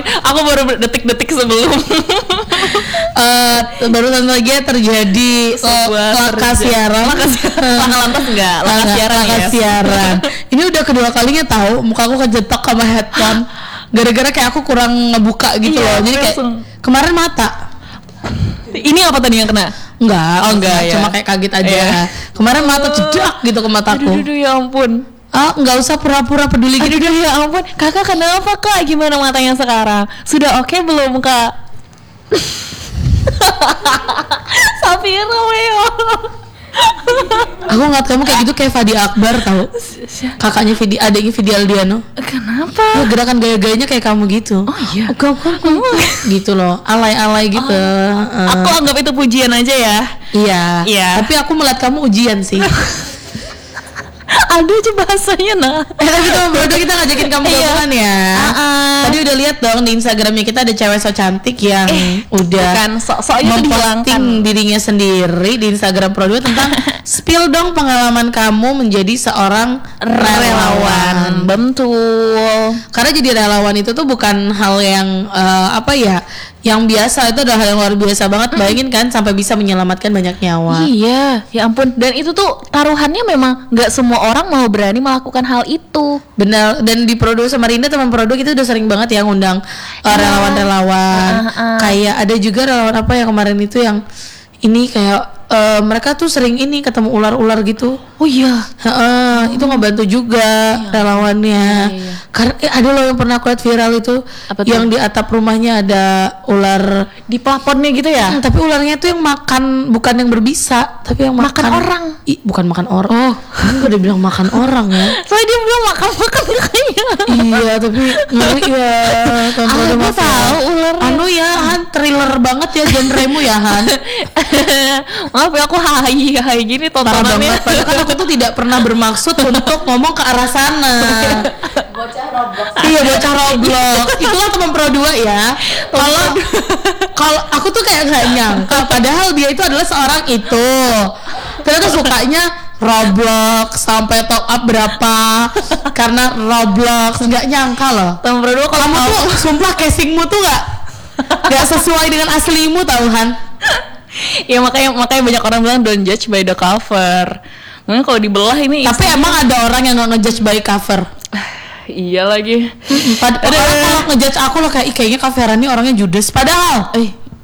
Aku baru detik-detik sebelum barusan lagi terjadi laka siaran. Laka lantas enggak? Laka siaran ya. Siaran. Ini udah kedua kalinya tahu muka aku kejetok sama headphone. Gara-gara kayak aku kurang ngebuka gitu loh. Jadi kayak kemarin mata. Ini apa tadi yang kena? Enggak ya. Cuma kayak kaget aja. Kemarin mata cedak gitu ke mataku. Aduh ya ampun. Nggak usah pura-pura peduli gitu. Aduh ya ampun. Kakak kenapa Kak? Gimana matanya sekarang? Sudah oke belum Kak? Safira weo. Aku ngeliat kamu kayak gitu kayak Fadi Akbar tahu. Kakaknya adiknya Vidi Aldiano. Kenapa? Gerakan gaya-gayanya kayak kamu gitu. Oh iya. Gitu loh, alay-alay gitu. Aku anggap itu pujian aja ya. Iya. Tapi aku melihat kamu ujian sih. Ada aja bahasanya tapi teman bodoh kita ngajakin kamu gabungan ya. Tadi udah lihat dong di Instagramnya kita ada cewek so cantik yang udah memposting dirinya sendiri di Instagram Pro 2 tentang spill dong pengalaman kamu menjadi seorang relawan. Betul. Karena jadi relawan itu tuh bukan hal yang yang biasa, itu adalah hal yang luar biasa banget. Bayangin kan sampai bisa menyelamatkan banyak nyawa. Iya, ya ampun. Dan itu tuh taruhannya memang nggak semua orang mau berani melakukan hal itu. Benar. Dan di Pro 2 sama Rinda teman Pro 2 kita udah sering banget ya ngundang relawan-relawan. Kayak ada juga relawan apa yang kemarin itu yang ini kayak mereka tuh sering ini ketemu ular-ular gitu. Oh iya. Itu ngebantu juga relawannya. Karena ada loh yang pernah aku lihat viral itu, yang di atap rumahnya ada ular di plafonnya gitu ya. Tapi ularnya tuh yang makan, bukan yang berbisa, tapi yang makan orang. Bukan makan orang. Oh, kan udah bilang makan orang ya. Soalnya dia bilang makan kayaknya. Iya, tapi ngeri ya. Aku tahu ular. Ya Han, thriller banget ya genremu ya Han. Maaf ya aku hai gini tontonannya. Padahal kan aku tuh tidak pernah bermaksud untuk ngomong ke arah sana. Bocah Roblox. Iya, bocah Roblox. Itulah teman Pro 2 ya. Kalau aku tuh kayak nggak nyangka, padahal dia itu adalah seorang itu. Ternyata sukanya Roblox sampai top up berapa karena Roblox. Nggak nyangka loh. Teman Pro 2 kalau kamu tuh sumpah casingmu tuh nggak sesuai dengan aslimu tau Han. Ya makanya banyak orang bilang don't judge by the cover. Makanya kalau dibelah ini. Tapi emang ada orang yang nggak ngejudge by cover. Iya lagi. Padahal kalau ngejudge aku loh kayaknya Kak Vera nih orangnya judes. Padahal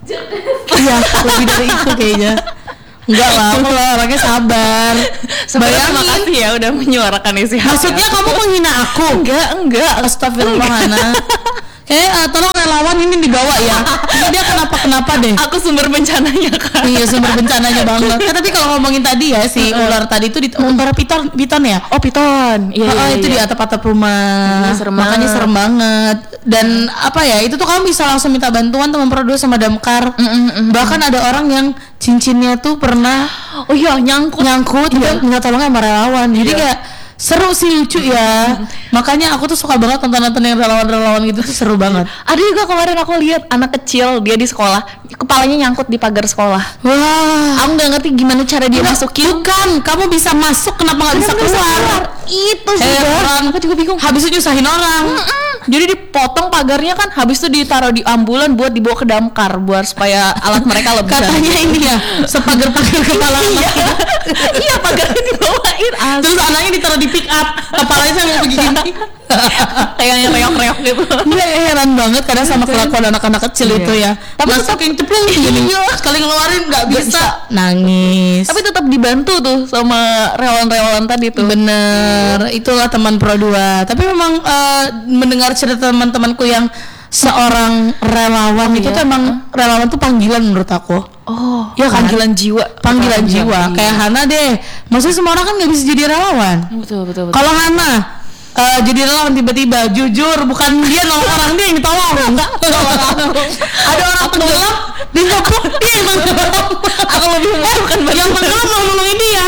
iya lebih dari itu kayaknya. Enggak lah, aku orangnya sabar. Bayangin. Terima kasih ya udah menyuarakan isi hati. Maksudnya kamu menghina aku? Enggak. Astagfirullahaladzim. Tolong relawan ini dibawa ya. Ini dia kenapa deh. Aku sumber bencananya kan. Iya, sumber bencananya banget. Tapi kalau ngomongin tadi ya si ular tadi itu di ular piton ya. Oh piton. Iya. Itu di atap-atap rumah. Makanya serem banget. Dan itu tuh kamu bisa langsung minta bantuan teman Pro 2 sama damkar. Bahkan ada orang yang cincinnya tuh pernah nyangkut minta tolongnya sama relawan. Jadi kayak seru sih, lucu ya. Makanya aku tuh suka banget nonton yang relawan-relawan gitu tuh seru banget. Ada juga kemarin aku lihat anak kecil dia di sekolah, kepalanya nyangkut di pagar sekolah. Wah, aku nggak ngerti gimana cara dia masukin. Bukan, kamu bisa masuk, kenapa nggak bisa keluar? Itu sih. Aku juga bingung. Habis itu nyusahin orang. Jadi dipotong pagarnya kan, habis itu ditaruh di ambulan buat dibawa ke damkar buat supaya alat mereka lebih. Katanya ini ya, sepagar-pagar kepala anak. Iya, pagarnya dibawain. Terus anaknya ditaruh di pick up, kepalanya saya mau begini. Kayak yang reok-reok gitu. Heran banget kadang sama kelakuan anak-anak kecil itu ya. Tapi tetap yang ceplung gini. Sekali ngeluarin nggak bisa. Nangis. Tapi tetap dibantu tuh sama relawan-relawan tadi tuh. Bener, itulah teman Pro 2. Tapi memang mendengar cerita teman-temanku yang seorang relawan itu tuh emang relawan tuh panggilan menurut aku. Ya panggilan jiwa. Panggilan jiwa. Kayak Hana deh. Maksudnya semua orang kan nggak bisa jadi relawan. Betul. Kalau Hana jadi relawan tiba-tiba, jujur bukan dia nolong orang, dia yang ditolong. Enggak, ada orang tenggelam, dia nyeplok, dia yang tenggelam. Aku lebih membutuhkan yang tenggelam nolongin dia.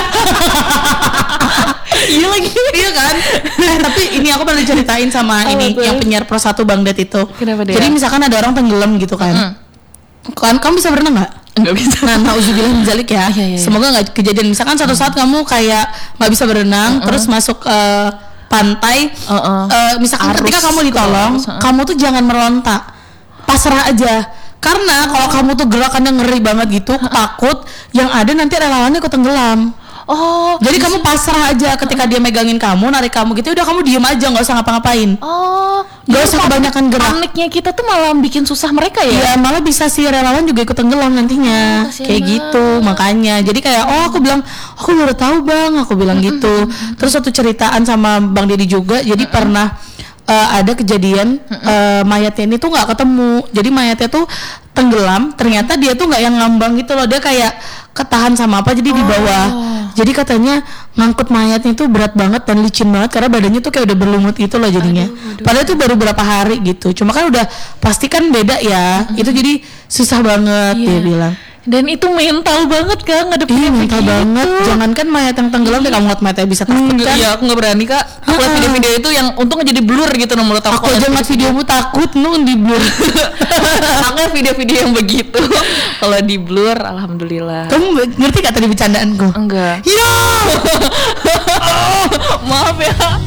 Iya lagi. Iya kan. Tapi ini aku pernah diceritain sama yang penyiar Pro 1 Bang Det itu. Kenapa dia? Jadi misalkan ada orang tenggelam gitu kan. Kan kamu bisa berenang nggak? Nggak bisa. Nah, nauzubillah min zalik ya. Semoga nggak kejadian. Misalkan suatu saat kamu kayak nggak bisa berenang, terus masuk pantai, misalkan ketika kamu ditolong, kamu tuh jangan meronta. pasrah aja. Karena kalau kamu tuh gerakannya ngeri banget gitu, takut yang ada nanti relawannya ikut tenggelam. Oh, Jadi kamu pasrah aja ketika dia megangin kamu, narik kamu gitu, udah kamu diem aja, nggak usah ngapa-ngapain. oh, Nggak usah kebanyakan gerak. Paniknya kita tuh malah bikin susah mereka ya. Iya, malah bisa si relawan juga ikut tenggelam nantinya. kasihan Kayak gitu, makanya. Jadi kayak, aku bilang, aku baru tahu bang, aku bilang gitu. Terus satu ceritaan sama Bang Deddy juga, jadi pernah ada kejadian mayatnya ini tuh nggak ketemu. Jadi mayatnya tuh tenggelam, ternyata dia tuh nggak yang ngambang gitu loh, dia kayak ketahan sama apa, jadi di bawah. Jadi katanya ngangkut mayatnya itu berat banget dan licin banget karena badannya tuh kayak udah berlumut gitu loh jadinya. Padahal itu baru berapa hari gitu. Cuma kan udah pasti kan beda ya. Itu jadi susah banget dia bilang. Dan itu mental banget kan ngadepin Iya mental banget. Jangankan mayat yang tenggelam deh, kamu ngeliat mayatnya bisa takut kan. Iya, aku nggak berani kak. Aku lihat video-video itu yang untung jadi blur gitu menurut aku. Aku aja ngeliat videomu takut di blur. Aku lihat video-video yang begitu. Kalau di blur, alhamdulillah. Kamu ngerti gak tadi bercandaanku? Enggak. Ya. Maaf ya.